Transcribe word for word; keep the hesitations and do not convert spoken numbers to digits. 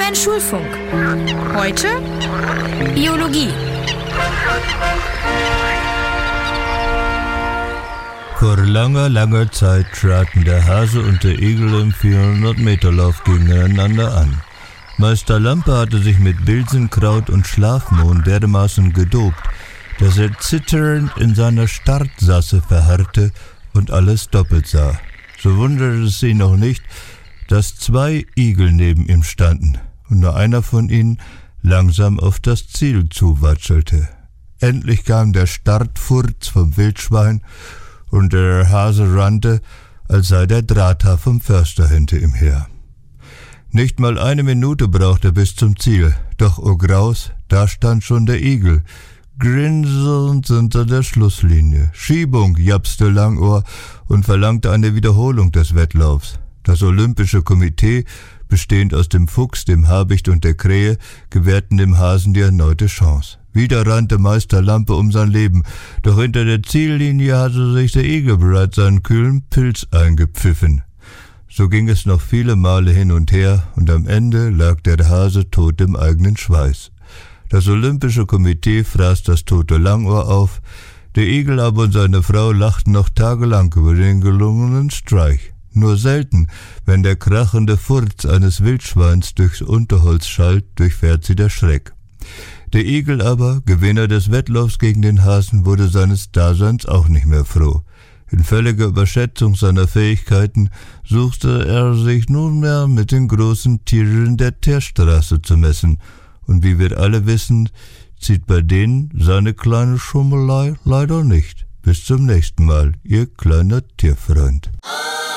F-N Schulfunk. Heute Biologie. Vor langer, langer Zeit traten der Hase und der Igel im vierhundert-Meter-Lauf gegeneinander an. Meister Lampe hatte sich mit Bilsenkraut und Schlafmohn dermaßen gedopt, dass er zitternd in seiner Startsasse verharrte und alles doppelt sah. So wunderte es ihn noch nicht, dass zwei Igel neben ihm standen und nur einer von ihnen langsam auf das Ziel zuwatschelte. Endlich kam der Startfurz vom Wildschwein und der Hase rannte, als sei der Drahthaar vom Förster hinter ihm her. Nicht mal eine Minute brauchte er bis zum Ziel, doch o Graus, da stand schon der Igel, grinsend hinter der Schlusslinie. Schiebung, japste Langohr und verlangte eine Wiederholung des Wettlaufs. Das Olympische Komitee, bestehend aus dem Fuchs, dem Habicht und der Krähe, gewährten dem Hasen die erneute Chance. Wieder rannte Meister Lampe um sein Leben, doch hinter der Ziellinie hatte sich der Igel bereits seinen kühlen Pilz eingepfiffen. So ging es noch viele Male hin und her, und am Ende lag der Hase tot im eigenen Schweiß. Das Olympische Komitee fraß das tote Langohr auf, der Igel aber und seine Frau lachten noch tagelang über den gelungenen Streich. Nur selten, wenn der krachende Furz eines Wildschweins durchs Unterholz schallt, durchfährt sie der Schreck. Der Igel aber, Gewinner des Wettlaufs gegen den Hasen, wurde seines Daseins auch nicht mehr froh. In völliger Überschätzung seiner Fähigkeiten suchte er sich nunmehr mit den großen Tieren der Teerstraße zu messen, und wie wir alle wissen, zieht bei denen seine kleine Schummelei leider nicht. Bis zum nächsten Mal, Ihr kleiner Tierfreund.